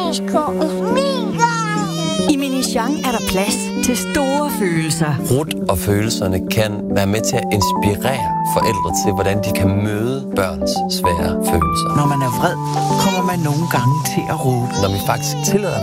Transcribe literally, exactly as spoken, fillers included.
Miniskoven. Min gang. I Minichang er der plads til store følelser. Rut og følelserne kan være med til at inspirere forældre til, hvordan de kan møde børns svære følelser. Når man er vred, kommer man nogle gange til at råbe. Når vi faktisk tillader